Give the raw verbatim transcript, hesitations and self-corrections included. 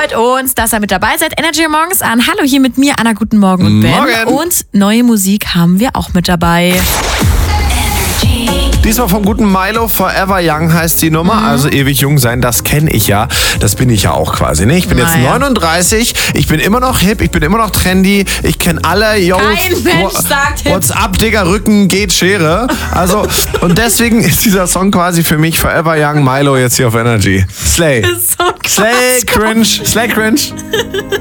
freut uns, dass ihr mit dabei seid. Energy Morgens an. Hallo hier mit mir, Anna. Guten Morgen und Ben. Morgen. Und neue Musik haben wir auch mit dabei. Diesmal vom guten Milo, Forever Young heißt die Nummer, mhm. also ewig jung sein, das kenne ich ja, das bin ich ja auch quasi, ne? Ich bin jetzt naja. neununddreißig, ich bin immer noch hip, ich bin immer noch trendy, ich kenne alle, yo, Kein Mensch sagt hip. What's up, Digga, Rücken geht Schere, also und deswegen ist dieser Song quasi für mich Forever Young, Milo jetzt hier auf Energy. Slay. So Slay, cringe, slay, cringe.